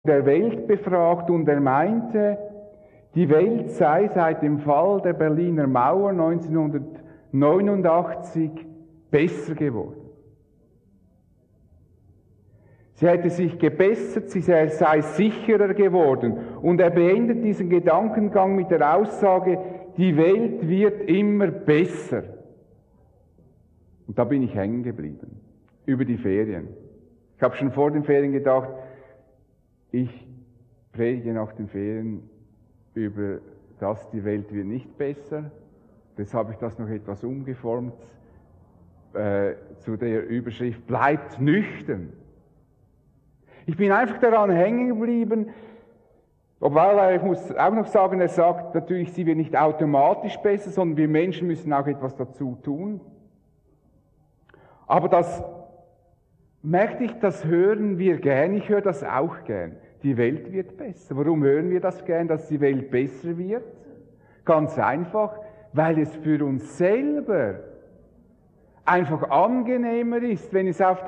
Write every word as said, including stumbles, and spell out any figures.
der Welt befragt und er meinte, die Welt sei seit dem Fall der Berliner Mauer neunzehnhundertneunundachtzig besser geworden. Sie hätte sich gebessert, sie sei sicherer geworden. Und er beendet diesen Gedankengang mit der Aussage, die Welt wird immer besser. Und da bin ich hängen geblieben, über die Ferien. Ich habe schon vor den Ferien gedacht, ich predige nach den Ferien über das, die Welt wird nicht besser. Jetzt habe ich das noch etwas umgeformt äh, zu der Überschrift, bleibt nüchtern. Ich bin einfach daran hängen geblieben, obwohl ich muss auch noch sagen, er sagt natürlich, sie wird nicht automatisch besser, sondern wir Menschen müssen auch etwas dazu tun. Aber das merkte ich, das hören wir gern, ich höre das auch gern. Die Welt wird besser. Warum hören wir das gern, dass die Welt besser wird? Ganz einfach, weil es für uns selber einfach angenehmer ist, wenn es auf